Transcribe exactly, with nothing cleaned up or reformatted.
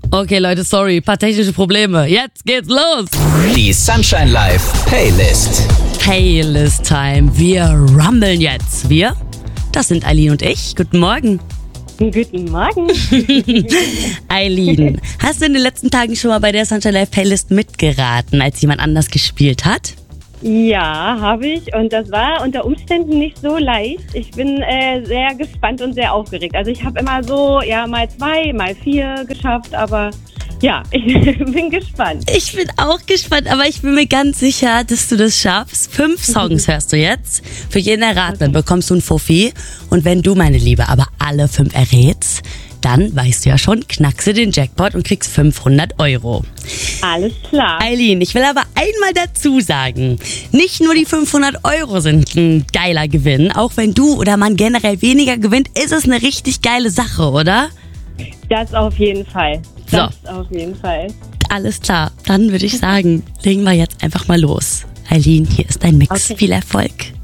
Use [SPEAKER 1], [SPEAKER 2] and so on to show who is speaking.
[SPEAKER 1] Okay, Leute, sorry, paar technische Probleme. Jetzt geht's los.
[SPEAKER 2] Die Sunshine Live Playlist.
[SPEAKER 1] Playlist Time. Wir rumbeln jetzt. Wir? Das sind Eileen und ich. Guten Morgen.
[SPEAKER 3] Guten Morgen.
[SPEAKER 1] Eileen, hast du in den letzten Tagen schon mal bei der Sunshine Live Playlist mitgeraten, als jemand anders gespielt hat?
[SPEAKER 3] Ja, habe ich. Und das war unter Umständen nicht so leicht. Ich bin äh, sehr gespannt und sehr aufgeregt. Also ich habe immer so, ja, mal zwei, mal vier geschafft, aber ja, ich bin gespannt.
[SPEAKER 1] Ich bin auch gespannt, aber ich bin mir ganz sicher, dass du das schaffst. Fünf Songs hörst du jetzt. Für jeden Erratenen bekommst du ein Fuffi. Und wenn du, meine Liebe, aber alle fünf errätst, dann weißt du ja schon, knackst du den Jackpot und kriegst fünfhundert Euro.
[SPEAKER 3] Alles klar.
[SPEAKER 1] Eileen, ich will aber einmal dazu sagen, nicht nur die fünfhundert Euro sind ein geiler Gewinn, auch wenn du oder man generell weniger gewinnt, ist es eine richtig geile Sache, oder?
[SPEAKER 3] Das auf jeden Fall. Das
[SPEAKER 1] So.
[SPEAKER 3] auf jeden Fall.
[SPEAKER 1] Alles klar, dann würde ich sagen, legen wir jetzt einfach mal los. Eileen, hier ist dein Mix.
[SPEAKER 3] Okay.
[SPEAKER 1] Viel Erfolg.